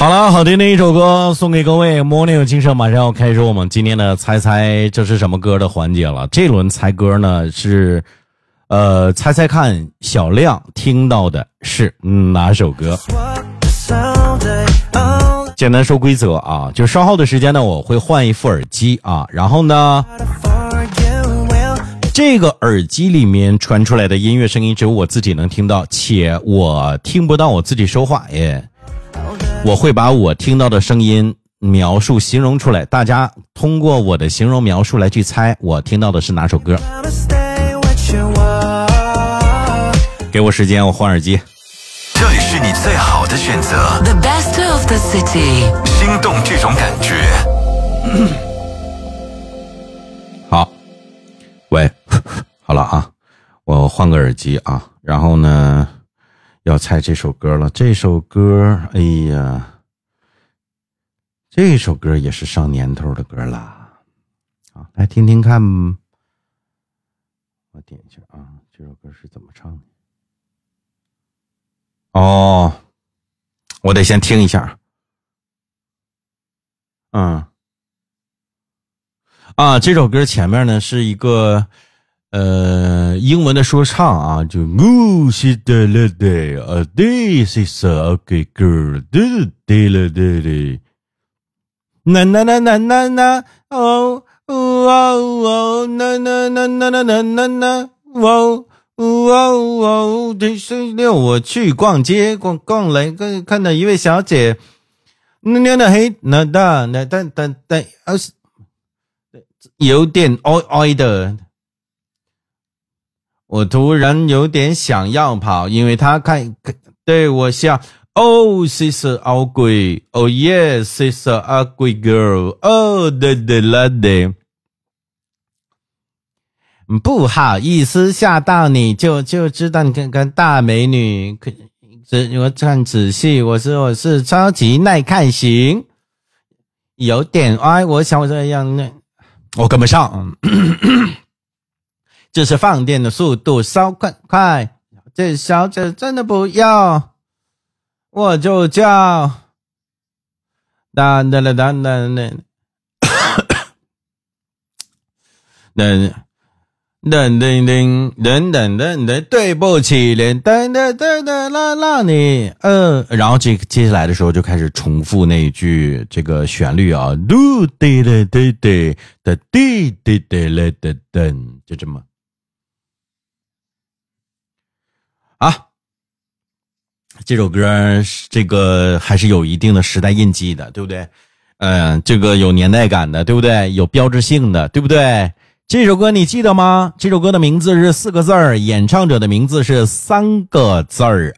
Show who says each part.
Speaker 1: 好了，好听的一首歌送给各位。魔力有精神马上要开始我们今天的猜猜这是什么歌的环节了。这轮猜歌呢是猜猜看小亮听到的是哪首歌。简单说规则啊，就稍后的时间呢我会换一副耳机啊，然后呢这个耳机里面传出来的音乐声音只有我自己能听到，且我听不到我自己说话耶。我会把我听到的声音描述形容出来，大家通过我的形容描述来去猜我听到的是哪首歌。给我时间，我换耳机。
Speaker 2: 这里是你最好的选择
Speaker 3: The best of the city，
Speaker 2: 心动这种感觉。
Speaker 1: 好，喂，好了啊，我换个耳机啊，然后呢要猜这首歌了。这首歌，哎呀，这首歌也是上年头的歌啦。啊，来听听看。我点一下啊，这首歌是怎么唱的？哦，我得先听一下。这首歌前面呢是一个英文的说唱啊，就 Who is the lady? This is a good girl. Na na na na na na. Oh oh oh. Na na na na na na na na. Oh oh oh. 第16我去逛街，逛来看到一位小姐。那黑那大那但有点哀的。我突然有点想要跑，因为他看对我笑。Oh, she's ugly. Oh yes, she's an ugly girl. Oh, the lady. 不好意思吓到你，就知道你看大美女。我看仔细，我是超级耐看型，有点哀。我想我这样，我跟不上。这是放电的速度，稍快，这小姐真的不要，我就叫对不起，啦你然后接下来的时候就开始重复那一句这个旋律啊，就这么。啊，这首歌这个还是有一定的时代印记的，对不对？这个有年代感的，对不对？有标志性的，对不对？这首歌你记得吗？这首歌的名字是4个字儿，演唱者的名字是3个字儿